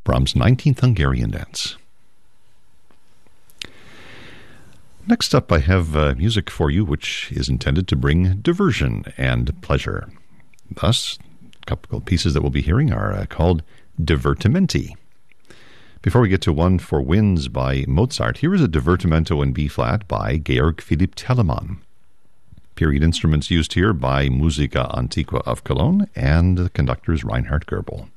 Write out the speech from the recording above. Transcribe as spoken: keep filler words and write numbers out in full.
Brahms' nineteenth Hungarian Dance. Next up, I have uh, music for you which is intended to bring diversion and pleasure. Thus, a couple of pieces that we'll be hearing are uh, called divertimenti. Before we get to One for Winds by Mozart, here is a divertimento in B-flat by Georg Philipp Telemann. Period instruments used here by Musica Antiqua of Cologne and the conductor is Reinhard Goebel.